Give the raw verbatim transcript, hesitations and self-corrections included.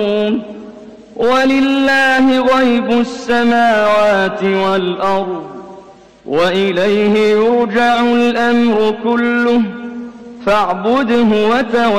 ولله غيب السماوات والأرض وإليه يرجع الأمر كله فاعبده وتوكل